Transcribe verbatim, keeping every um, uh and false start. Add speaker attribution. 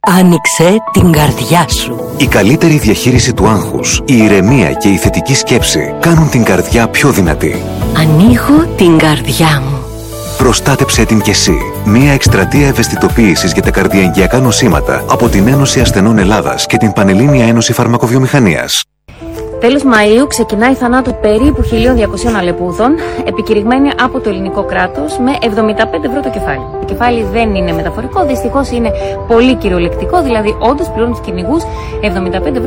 Speaker 1: Άνοιξε την καρδιά σου.
Speaker 2: Η καλύτερη διαχείριση του άγχους, η ηρεμία και η θετική σκέψη κάνουν την καρδιά πιο δυνατή.
Speaker 1: Ανοίγω την καρδιά μου.
Speaker 2: Προστάτεψέ την κι εσύ. Μία εκστρατεία ευαισθητοποίησης για τα καρδιαγγειακά νοσήματα από την Ένωση Ασθενών Ελλάδας και την Πανελλήνια Ένωση Φαρμακοβιομηχανίας.
Speaker 3: Τέλος Μαΐου ξεκινάει θανάτου περίπου χίλια διακοσίων αλεπούδων, επικηρυγμένη από το ελληνικό κράτος με εβδομήντα πέντε ευρώ το κεφάλι. Το κεφάλι δεν είναι μεταφορικό, δυστυχώς είναι πολύ κυριολεκτικό, δηλαδή όντως πληρώνουν τους κυνηγούς εβδομήντα πέντε ευρώ.